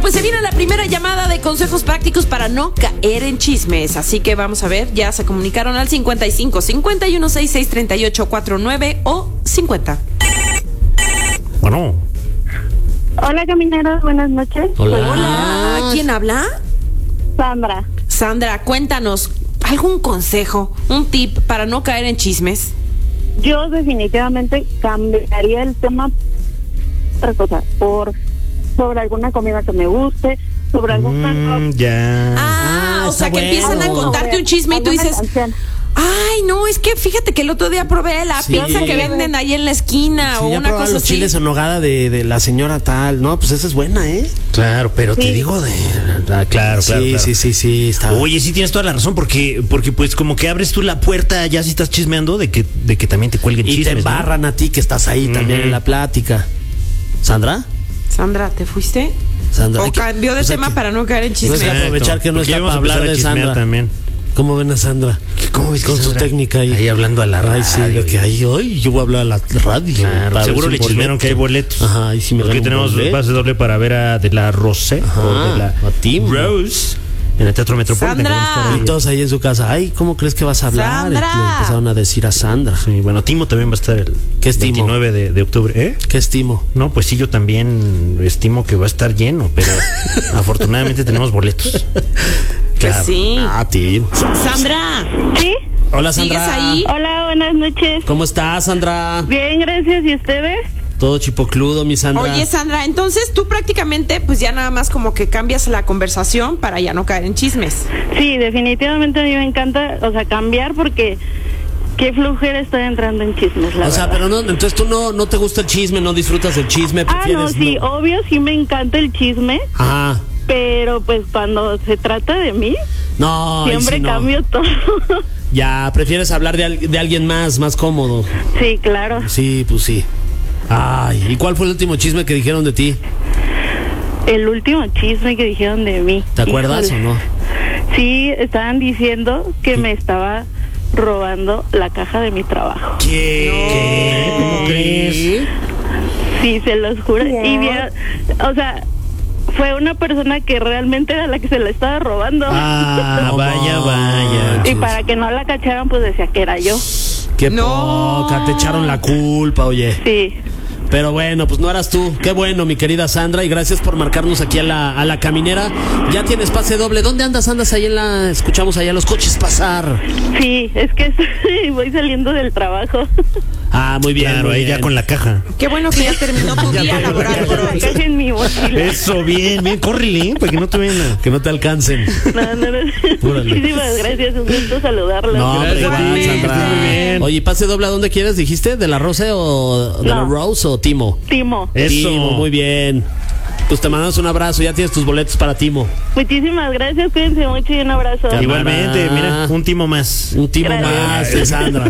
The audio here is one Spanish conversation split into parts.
pues se viene la primera llamada de consejos prácticos para no caer en chismes. Así que vamos a ver, ya se comunicaron al 55 51 66 38 49 o 50. Bueno. Hola, camineros, buenas noches. Hola, ¿quién habla? Sandra. Sandra, cuéntanos, ¿algún consejo, un tip para no caer en chismes? Yo definitivamente cambiaría el tema, otra cosa, sobre alguna comida que me guste, sobre algún ya. O sea, que empiezan a contarte un chisme y tú dices, ay, no, es que fíjate que el otro día probé la pizza que venden ahí en la esquina o una cosa los así. Chiles en nogada de la señora tal. No, pues esa es buena, ¿eh? Claro, pero te digo claro. Sí, está. Oye, sí tienes toda la razón, porque pues como que abres tú la puerta, ya si estás chismeando de que también te cuelguen chismes. Y te embarran, ¿no? A ti que estás ahí también en la plática. ¿Sandra? Sandra, ¿te fuiste? Sandra. ¿O cambió de tema para no caer en chismes? Pues aprovechar que no está para hablar de Sandra también. ¿Cómo ven a Sandra? ¿Cómo ves con su técnica ahí? Ahí hablando a la radio. Sí, de que ahí hoy yo voy a hablar a la radio. Claro, seguro le chismearon que hay boletos. Ajá, y si me porque tenemos pase doble para ver a De La Rose o de la Timo Rose en el Teatro Metropolitano. Sandra. Y todos ahí en su casa. Ay, ¿cómo crees que vas a hablar? Sandra. Le empezaron a decir a Sandra. Sí, bueno, Timo también va a estar el ¿Qué es Timo? 29 de octubre. ¿Eh? ¿Qué estimo? No, pues sí, yo también estimo que va a estar lleno, pero afortunadamente tenemos boletos. Claro. Sí. Timo. Sandra. ¿Sí? Hola, Sandra. ¿Sigues ahí? Hola, buenas noches. ¿Cómo estás, Sandra? Bien, gracias. ¿Y ustedes? Todo chipocludo, mi Sandra. Oye, Sandra, entonces tú prácticamente pues ya nada más como que cambias la conversación para ya no caer en chismes. Sí, definitivamente a mí me encanta, cambiar porque qué flujera estoy entrando en chismes, la verdad. pero no, entonces tú no te gusta el chisme, no disfrutas del chisme, prefieres... sí, obvio, sí me encanta el chisme. Ajá. Pero pues cuando se trata de mí, siempre cambio todo. Ya, prefieres hablar de alguien más cómodo. Sí, claro. Sí, pues sí. Ay, ¿y cuál fue el último chisme que dijeron de ti? El último chisme que dijeron de mí. ¿Te acuerdas o no? Sí, estaban diciendo que me estaba robando la caja de mi trabajo. ¿Qué? ¿Cómo crees? Sí, se los juro. Y vieron, fue una persona que realmente era la que se la estaba robando. Vaya. Y para que no la cacharan, pues decía que era yo. Qué poca, te echaron la culpa, oye. Sí. Pero bueno, pues no eras tú. Qué bueno, mi querida Sandra, y gracias por marcarnos aquí a la caminera. Ya tienes pase doble. ¿Dónde andas? Andas ahí escuchamos allá los coches pasar. Sí, es que voy saliendo del trabajo. Muy bien. Claro, ahí ya con la caja. Qué bueno que ya terminó tu día laboral por hoy. La caja en mi mochila. Eso, bien, córrele, para que no te vean. Que no te alcancen. No. Muchísimas gracias, un gusto saludarla. No, hombre, igual, Sandra. Muy bien. Oye, pase doble, ¿a dónde quieres? ¿Dijiste? ¿De la Rose o de la Rose o Timo? Timo. Eso. Timo, muy bien. Pues te mandamos un abrazo, ya tienes tus boletos para Timo. Muchísimas gracias, cuídense mucho y un abrazo. Igualmente, mira, un Timo más. Un Timo más de Sandra.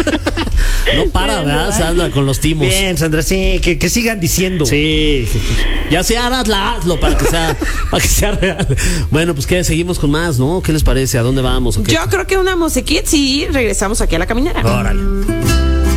No para, ¿verdad, Sandra, con los timos? Bien, Sandra, sí, que sigan diciendo. Sí. Ya sea, hazlo para que sea real. Bueno, pues que seguimos con más, ¿no? ¿Qué les parece? ¿A dónde vamos? Yo creo que una musiquita y regresamos aquí a la caminera. Órale.